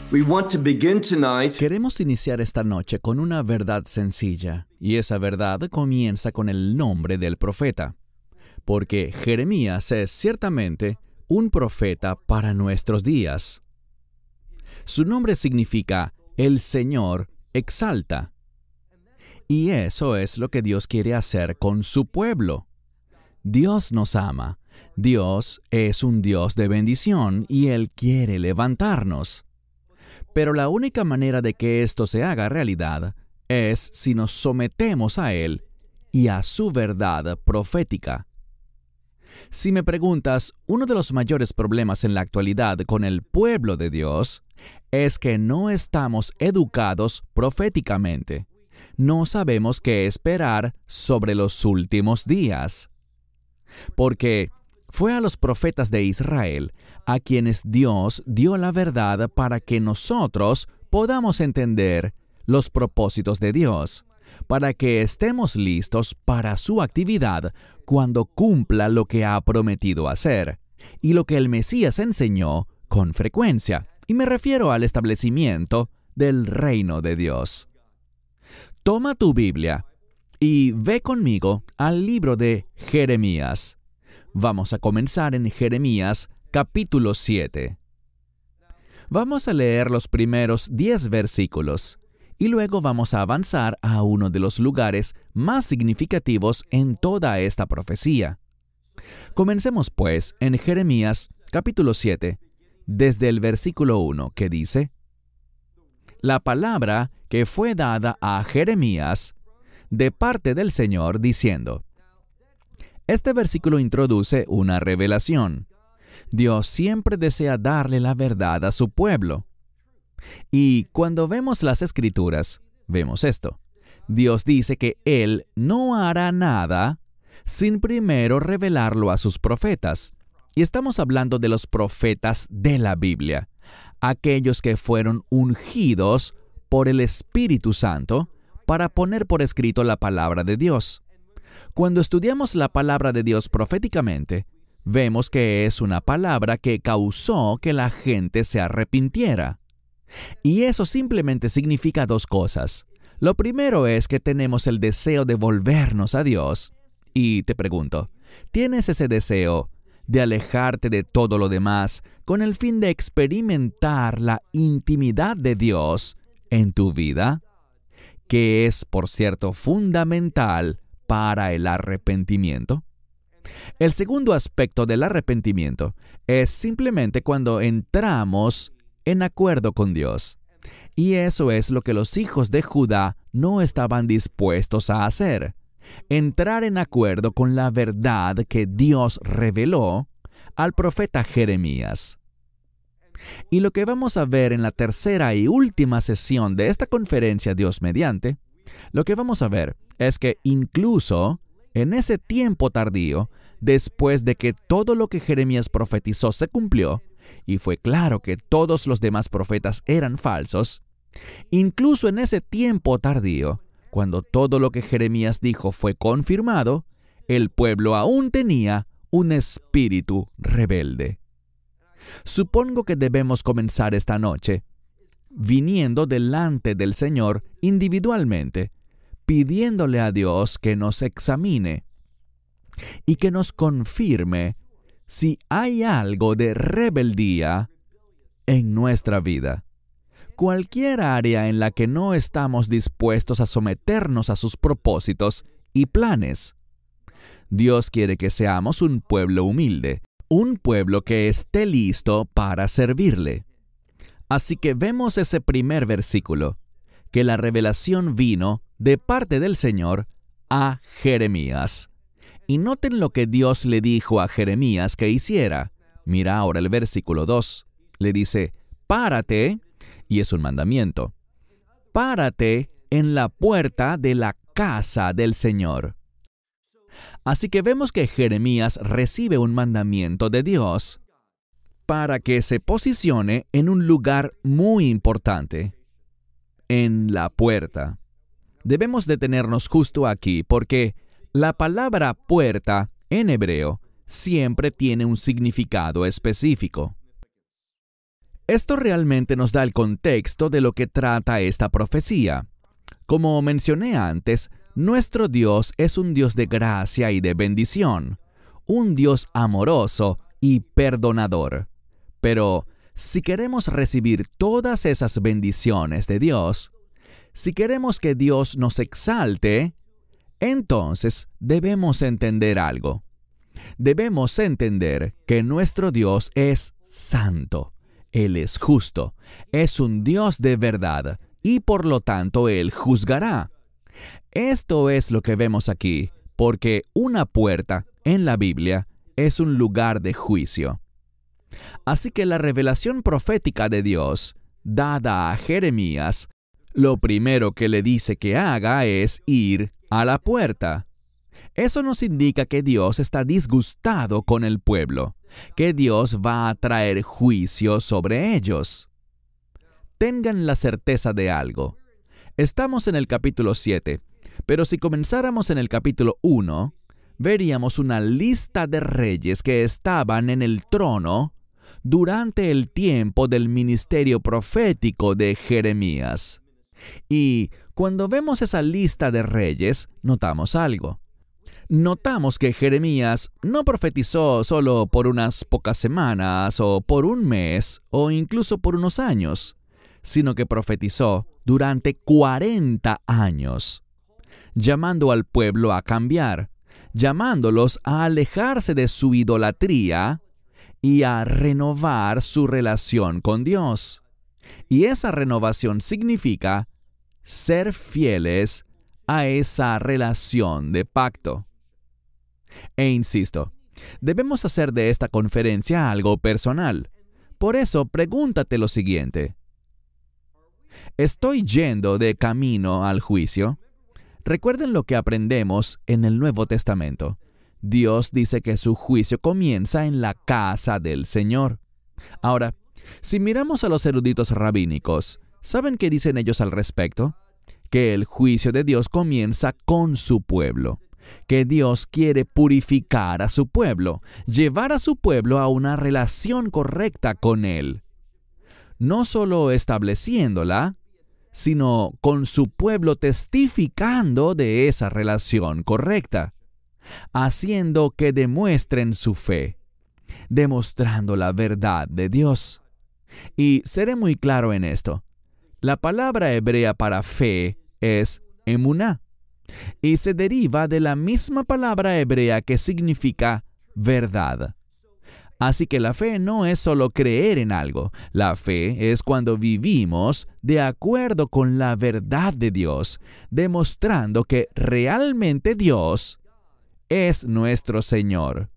We want to begin tonight Queremos iniciar esta noche con una verdad sencilla, y esa verdad comienza con el nombre del profeta, porque Jeremías es ciertamente un profeta para nuestros días. Su nombre significa «El Señor exalta», y eso es lo que Dios quiere hacer con su pueblo. Dios nos ama, Dios es un Dios de bendición y Él quiere levantarnos. Pero la única manera de que esto se haga realidad es si nos sometemos a Él y a su verdad profética. Si me preguntas, uno de los mayores problemas en la actualidad con el pueblo de Dios es que no estamos educados proféticamente. No sabemos qué esperar sobre los últimos días. Porque fue a los profetas de Israel a quienes Dios dio la verdad para que nosotros podamos entender los propósitos de Dios, para que estemos listos para su actividad cuando cumpla lo que ha prometido hacer, y lo que el Mesías enseñó con frecuencia, y me refiero al establecimiento del reino de Dios. Toma tu Biblia y ve conmigo al libro de Jeremías. Vamos a comenzar en Jeremías capítulo 7. Vamos a leer los primeros 10 versículos y luego vamos a avanzar a uno de los lugares más significativos en toda esta profecía. Comencemos pues en Jeremías capítulo 7, desde el versículo 1, que dice: La palabra que fue dada a Jeremías de parte del Señor diciendo. Este versículo introduce una revelación. Dios siempre desea darle la verdad a su pueblo. Y cuando vemos las Escrituras, vemos esto. Dios dice que Él no hará nada sin primero revelarlo a sus profetas. Y estamos hablando de los profetas de la Biblia, aquellos que fueron ungidos por el Espíritu Santo para poner por escrito la palabra de Dios. Cuando estudiamos la palabra de Dios proféticamente, vemos que es una palabra que causó que la gente se arrepintiera. Y eso simplemente significa dos cosas. Lo primero es que tenemos el deseo de volvernos a Dios. Y te pregunto, ¿tienes ese deseo de alejarte de todo lo demás con el fin de experimentar la intimidad de Dios en tu vida? Que es, por cierto, fundamental para el arrepentimiento. El segundo aspecto del arrepentimiento es simplemente cuando entramos en acuerdo con Dios. Y eso es lo que los hijos de Judá no estaban dispuestos a hacer. Entrar en acuerdo con la verdad que Dios reveló al profeta Jeremías. Y lo que vamos a ver en la tercera y última sesión de esta conferencia Dios mediante, lo que vamos a ver es que incluso en ese tiempo tardío, después de que todo lo que Jeremías profetizó se cumplió, y fue claro que todos los demás profetas eran falsos, incluso en ese tiempo tardío, cuando todo lo que Jeremías dijo fue confirmado, el pueblo aún tenía un espíritu rebelde. Supongo que debemos comenzar esta noche viniendo delante del Señor individualmente, pidiéndole a Dios que nos examine y que nos confirme si hay algo de rebeldía en nuestra vida. Cualquier área en la que no estamos dispuestos a someternos a sus propósitos y planes. Dios quiere que seamos un pueblo humilde, un pueblo que esté listo para servirle. Así que vemos ese primer versículo, que la revelación vino de parte del Señor a Jeremías. Y noten lo que Dios le dijo a Jeremías que hiciera. Mira ahora el versículo 2. Le dice, párate, y es un mandamiento, párate en la puerta de la casa del Señor. Así que vemos que Jeremías recibe un mandamiento de Dios para que se posicione en un lugar muy importante, en la puerta. Debemos detenernos justo aquí porque la palabra puerta en hebreo siempre tiene un significado específico. Esto realmente nos da el contexto de lo que trata esta profecía. Como mencioné antes, nuestro Dios es un Dios de gracia y de bendición, un Dios amoroso y perdonador. Pero si queremos recibir todas esas bendiciones de Dios, si queremos que Dios nos exalte, entonces debemos entender algo. Debemos entender que nuestro Dios es santo. Él es justo, es un Dios de verdad y por lo tanto Él juzgará. Esto es lo que vemos aquí, porque una puerta en la Biblia es un lugar de juicio. Así que la revelación profética de Dios, dada a Jeremías, lo primero que le dice que haga es ir a la puerta. Eso nos indica que Dios está disgustado con el pueblo, que Dios va a traer juicio sobre ellos. Tengan la certeza de algo. Estamos en el capítulo 7, pero si comenzáramos en el capítulo 1, veríamos una lista de reyes que estaban en el trono durante el tiempo del ministerio profético de Jeremías. Y cuando vemos esa lista de reyes, notamos algo. Notamos que Jeremías no profetizó solo por unas pocas semanas o por un mes o incluso por unos años, sino que profetizó durante 40 años, llamando al pueblo a cambiar, llamándolos a alejarse de su idolatría y a renovar su relación con Dios. Y esa renovación significa ser fieles a esa relación de pacto. E insisto, debemos hacer de esta conferencia algo personal. Por eso, pregúntate lo siguiente. ¿Estoy yendo de camino al juicio? Recuerden lo que aprendemos en el Nuevo Testamento. Dios dice que su juicio comienza en la casa del Señor. Ahora, si miramos a los eruditos rabínicos, ¿saben qué dicen ellos al respecto? Que el juicio de Dios comienza con su pueblo, que Dios quiere purificar a su pueblo, llevar a su pueblo a una relación correcta con Él. No solo estableciéndola, sino con su pueblo testificando de esa relación correcta, haciendo que demuestren su fe, demostrando la verdad de Dios. Y seré muy claro en esto. La palabra hebrea para fe es emuná, y se deriva de la misma palabra hebrea que significa verdad. Así que la fe no es solo creer en algo. La fe es cuando vivimos de acuerdo con la verdad de Dios, demostrando que realmente Dios es nuestro Señor.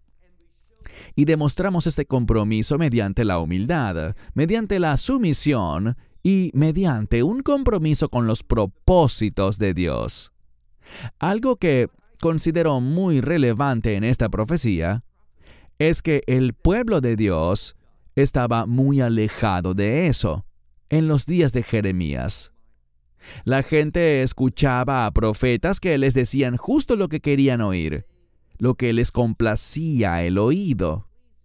Y demostramos este compromiso mediante la humildad, mediante la sumisión y mediante un compromiso con los propósitos de Dios. Algo que considero muy relevante en esta profecía es que el pueblo de Dios estaba muy alejado de eso en los días de Jeremías. La gente escuchaba a profetas que les decían justo lo que querían oír, lo que les complacía el oído.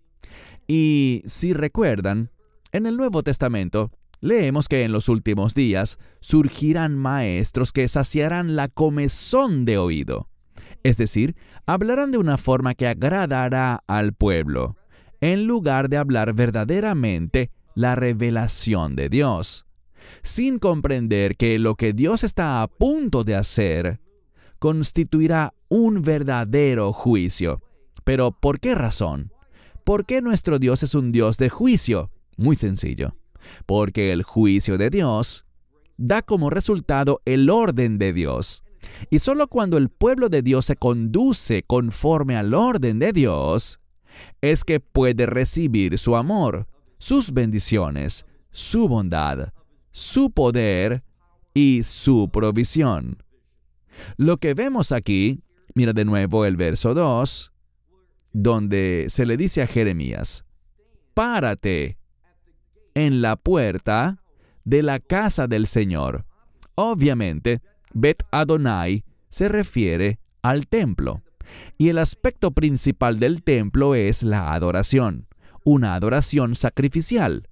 Y si recuerdan, en el Nuevo Testamento leemos que en los últimos días surgirán maestros que saciarán la comezón de oído. Es decir, hablarán de una forma que agradará al pueblo, en lugar de hablar verdaderamente la revelación de Dios, sin comprender que lo que Dios está a punto de hacer constituirá un verdadero juicio. Pero, ¿por qué razón? ¿Por qué nuestro Dios es un Dios de juicio? Muy sencillo. Porque el juicio de Dios da como resultado el orden de Dios. Y solo cuando el pueblo de Dios se conduce conforme al orden de Dios, es que puede recibir su amor, sus bendiciones, su bondad, su poder y su provisión. Lo que vemos aquí, mira de nuevo el verso 2, donde se le dice a Jeremías, párate en la puerta de la casa del Señor. Obviamente, Bet Adonai se refiere al templo, y el aspecto principal del templo es la adoración, una adoración sacrificial.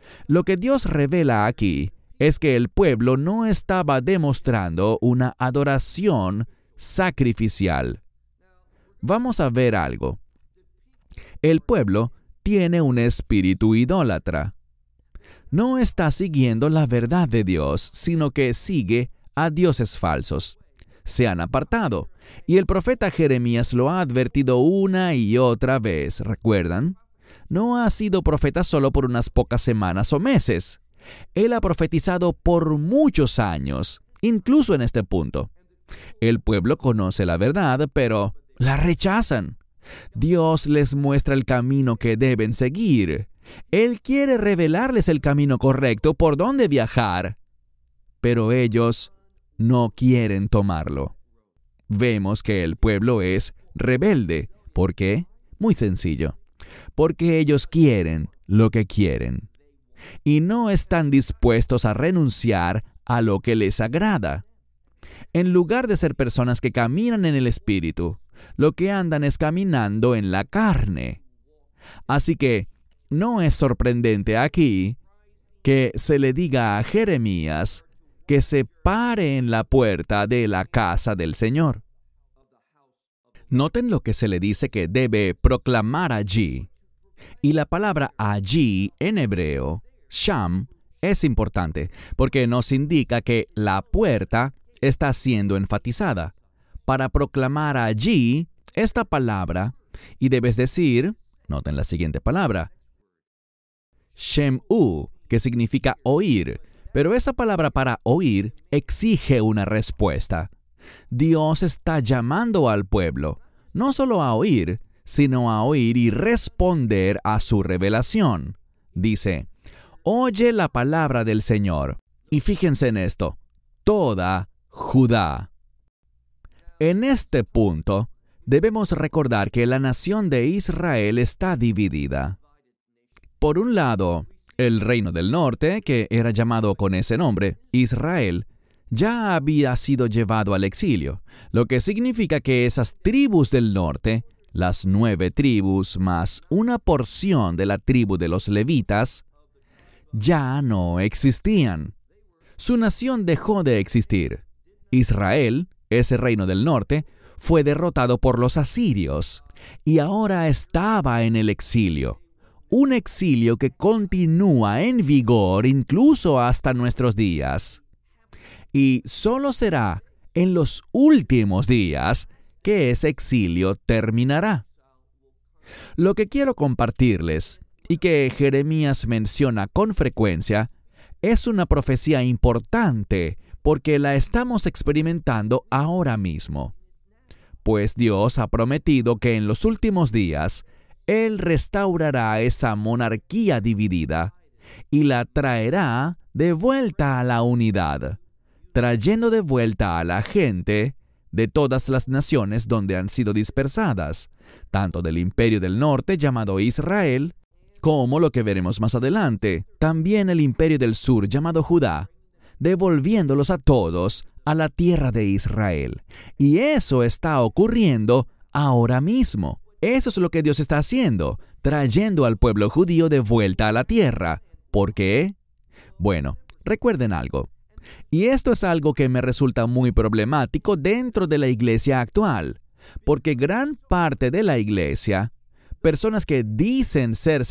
Lo que Dios revela aquí es que el pueblo no estaba demostrando una adoración sacrificial. Vamos a ver algo. El pueblo tiene un espíritu idólatra. No está siguiendo la verdad de Dios, sino que sigue a dioses falsos. Se han apartado, y el profeta Jeremías lo ha advertido una y otra vez, ¿recuerdan? No ha sido profeta solo por unas pocas semanas o meses. Él ha profetizado por muchos años, incluso en este punto. El pueblo conoce la verdad, pero la rechazan. Dios les muestra el camino que deben seguir. Él quiere revelarles el camino correcto por donde viajar, pero ellos no quieren tomarlo. Vemos que el pueblo es rebelde. ¿Por qué? Muy sencillo. Porque ellos quieren lo que quieren y no están dispuestos a renunciar a lo que les agrada. En lugar de ser personas que caminan en el Espíritu, lo que andan es caminando en la carne. Así que no es sorprendente aquí que se le diga a Jeremías que se pare en la puerta de la casa del Señor. Noten lo que se le dice que debe proclamar allí. Y la palabra allí en hebreo, sham, es importante porque nos indica que la puerta está siendo enfatizada. Para proclamar allí esta palabra, y debes decir, noten la siguiente palabra, Shem-u, que significa oír, pero esa palabra para oír exige una respuesta. Dios está llamando al pueblo, no solo a oír, sino a oír y responder a su revelación. Dice, oye la palabra del Señor. Y fíjense en esto, toda Judá. En este punto, debemos recordar que la nación de Israel está dividida. Por un lado, el reino del norte, que era llamado con ese nombre, Israel, ya había sido llevado al exilio, lo que significa que esas tribus del norte, las 9 tribus más una porción de la tribu de los levitas, ya no existían. Su nación dejó de existir. Israel, ese reino del norte, fue derrotado por los asirios y ahora estaba en el exilio. Un exilio que continúa en vigor incluso hasta nuestros días. Y solo será en los últimos días que ese exilio terminará. Lo que quiero compartirles, y que Jeremías menciona con frecuencia, es una profecía importante porque la estamos experimentando ahora mismo. Pues Dios ha prometido que en los últimos días Él restaurará esa monarquía dividida y la traerá de vuelta a la unidad, trayendo de vuelta a la gente de todas las naciones donde han sido dispersadas, tanto del imperio del norte llamado Israel, como lo que veremos más adelante, también el imperio del sur llamado Judá, devolviéndolos a todos a la tierra de Israel. Y eso está ocurriendo ahora mismo. Eso es lo que Dios está haciendo, trayendo al pueblo judío de vuelta a la tierra. ¿Por qué? Bueno, recuerden algo. Y esto es algo que me resulta muy problemático dentro de la iglesia actual, porque gran parte de la iglesia, personas que dicen ser